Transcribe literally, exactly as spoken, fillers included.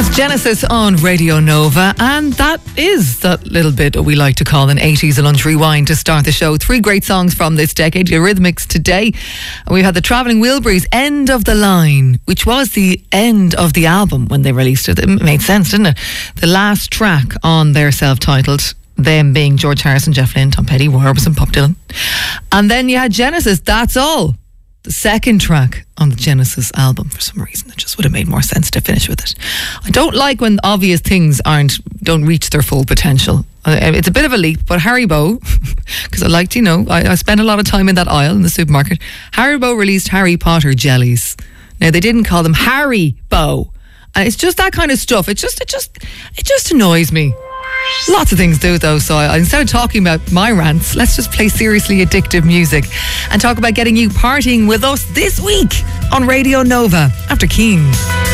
That's Genesis on Radio Nova, and that is that little bit we like to call an eighties lunch rewind to start the show. Three great songs from this decade, Eurythmics today. And we had the Travelling Wilburys, End of the Line, which was the end of the album when they released it. It made sense, didn't it? The last track on their self-titled, them being George Harrison, Jeff Lynne, Tom Petty, Roy Orbison, Bob Dylan. And then you had Genesis, That's All, the second track on the Genesis album. For some reason it just would have made more sense to finish with it. I don't like when obvious things aren't don't reach their full potential. It's a bit of a leap, but Haribo, because I liked, you know, I, I spent a lot of time in that aisle in the supermarket. Haribo released Harry Potter jellies. Now they didn't call them Haribo, and it's just that kind of stuff. It just it just it just annoys me. Lots of things do though, so I, instead of talking about my rants, let's just play seriously addictive music and talk about getting you partying with us this week on Radio Nova after Keane.